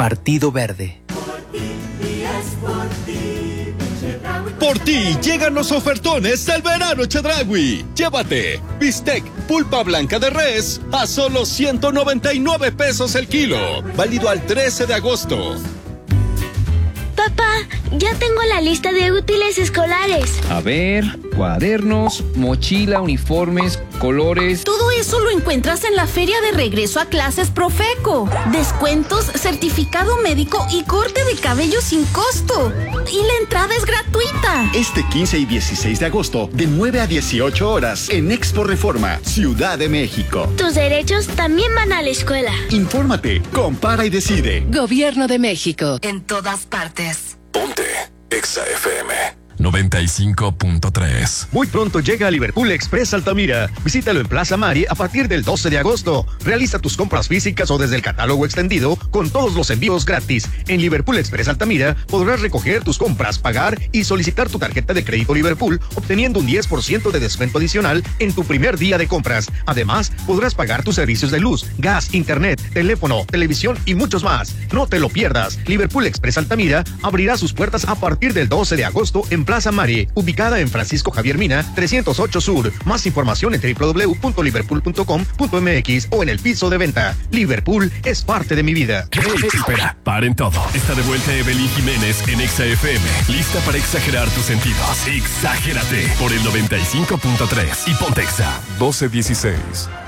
Partido Verde. Por ti llegan los ofertones del verano Chedraui. Llévate bistec pulpa blanca de res a solo 199 pesos el kilo. Válido al 13 de agosto. Papá, ya tengo la lista de útiles escolares. A ver, cuadernos, mochila, uniformes, colores. Todo eso lo encuentras en la Feria de Regreso a Clases Profeco. Descuentos, certificado médico y corte de cabello sin costo. Y la entrada es gratuita. Este 15 y 16 de agosto, de 9 a 18 horas, en Expo Reforma, Ciudad de México. Tus derechos también van a la escuela. Infórmate, compara y decide. Gobierno de México. En todas partes. Ponte Exa FM 95.3. Muy pronto llega a Liverpool Express Altamira. Visítalo en Plaza Mari a partir del 12 de agosto. Realiza tus compras físicas o desde el catálogo extendido con todos los envíos gratis. En Liverpool Express Altamira podrás recoger tus compras, pagar y solicitar tu tarjeta de crédito Liverpool, obteniendo un 10% de descuento adicional en tu primer día de compras. Además, podrás pagar tus servicios de luz, gas, internet, teléfono, televisión y muchos más. No te lo pierdas. Liverpool Express Altamira abrirá sus puertas a partir del 12 de agosto en Plaza Mari, ubicada en Francisco Javier Mina, 308 Sur. Más información en www.liverpool.com.mx o en el piso de venta. Liverpool es parte de mi vida. Espera, paren todo. Está de vuelta Evelyn Jiménez en Exa FM. Lista para exagerar tus sentidos. Exagérate por el 95.3 y Pontexa 1216.